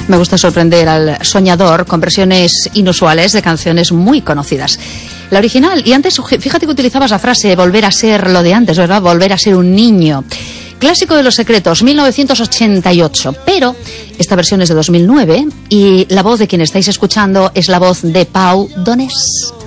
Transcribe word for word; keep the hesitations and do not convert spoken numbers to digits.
Me gusta sorprender al soñador con versiones inusuales de canciones muy conocidas. La original, y antes, fíjate que utilizabas la frase volver a ser lo de antes, ¿verdad? Volver a ser un niño. Clásico de los Secretos, mil novecientos ochenta y ocho, pero esta versión es de dos mil nueve y la voz de quien estáis escuchando es la voz de Pau Donés.